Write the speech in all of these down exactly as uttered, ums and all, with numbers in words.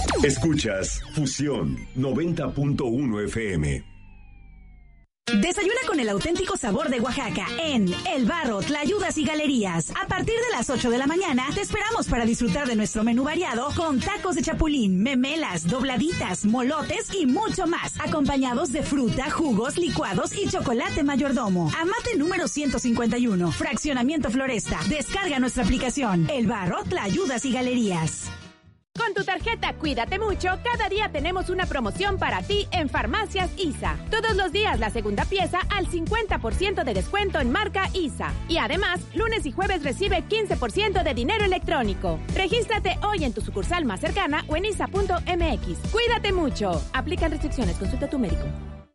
Escuchas Fusión noventa punto uno F M. Desayuna con el auténtico sabor de Oaxaca en El Barro, Tlayudas y Galerías. A partir de las ocho de la mañana te esperamos para disfrutar de nuestro menú variado con tacos de chapulín, memelas, dobladitas, molotes y mucho más, acompañados de fruta, jugos, licuados y chocolate mayordomo. Amate número ciento cincuenta y uno, Fraccionamiento Floresta. Descarga nuestra aplicación El Barro, Tlayudas y Galerías. Con tu tarjeta Cuídate Mucho, cada día tenemos una promoción para ti en Farmacias I S A. Todos los días la segunda pieza al cincuenta por ciento de descuento en marca I S A. Y además, lunes y jueves recibe quince por ciento de dinero electrónico. Regístrate hoy en tu sucursal más cercana o en isa punto m x. Cuídate Mucho. Aplican restricciones. Consulta a tu médico.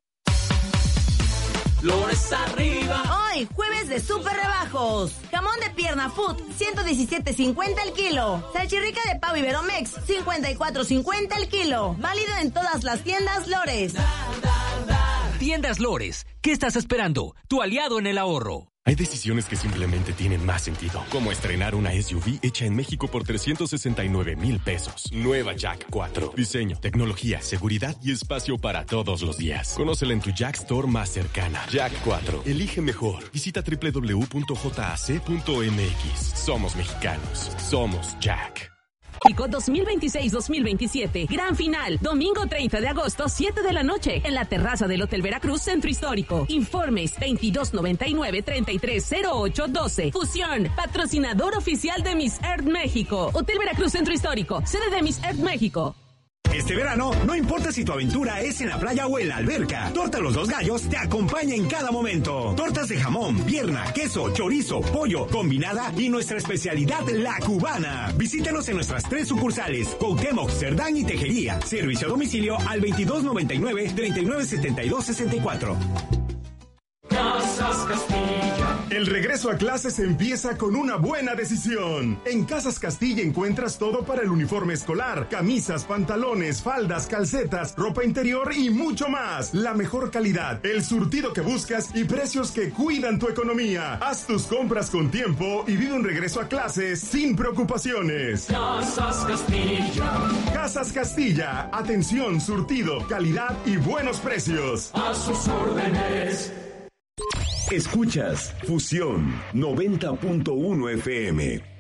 Flores arriba. Hoy, jueves de super rebajos. Jamón de pierna Food, ciento diecisiete cincuenta el kilo. Salchirrica de pavo Iberomex, cincuenta y cuatro cincuenta el kilo. Válido en todas las tiendas Lores. Da, da, da. Tiendas Lores. ¿Qué estás esperando? Tu aliado en el ahorro. Hay decisiones que simplemente tienen más sentido, como estrenar una S U V hecha en México por trescientos sesenta y nueve mil pesos. Nueva Jack cuatro. Diseño, tecnología, seguridad y espacio para todos los días. Conócela en tu Jack Store más cercana. Jack cuatro. Elige mejor. Visita doble u doble u doble u punto j a c punto m x. Somos mexicanos. Somos Jack. Pico dos mil veintiséis dos mil veintisiete. Gran final. Domingo treinta de agosto, siete de la noche. En la terraza del Hotel Veracruz, Centro Histórico. Informes veintidós noventa y nueve treinta y tres cero ocho doce. Fusión. Patrocinador oficial de Miss Earth México. Hotel Veracruz, Centro Histórico. Sede de Miss Earth México. Este verano, no importa si tu aventura es en la playa o en la alberca, Torta Los Dos Gallos te acompaña en cada momento. Tortas de jamón, pierna, queso, chorizo, pollo, combinada y nuestra especialidad, la cubana. Visítanos en nuestras tres sucursales, Cuauhtémoc, Cerdán y Tejería. Servicio a domicilio al veintidós noventa y nueve treinta y nueve setenta y dos sesenta y cuatro. Casas Castilla. El regreso a clases empieza con una buena decisión. En Casas Castilla encuentras todo para el uniforme escolar, camisas, pantalones, faldas, calcetas, ropa interior y mucho más. La mejor calidad, el surtido que buscas y precios que cuidan tu economía. Haz tus compras con tiempo y vive un regreso a clases sin preocupaciones. Casas Castilla. Casas Castilla, atención, surtido, calidad y buenos precios. A sus órdenes. Escuchas Fusión noventa punto uno F M.